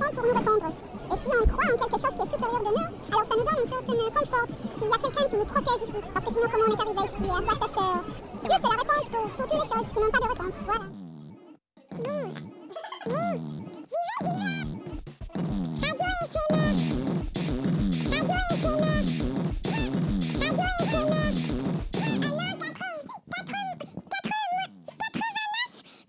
sont pour nous répondre. Et si on croit en quelque chose qui est supérieur de nous, alors ça nous donne une certaine confort qu'il y a quelqu'un qui nous protège ici. Parce que sinon, comment on est arrivé ici? À quoi ça sert? Dieu, c'est la réponse pour toutes les choses qui n'ont pas de réponse. Voilà. J'y vais! Radio éphémère! Radio éphémère!